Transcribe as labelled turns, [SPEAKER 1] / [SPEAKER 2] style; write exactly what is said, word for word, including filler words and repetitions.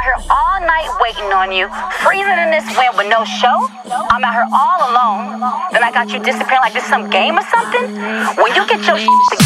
[SPEAKER 1] here all night waiting on you, freezing in this wind with no show. I'm out here all alone. Then I got you disappearing like this some game or something. When you get your shit together.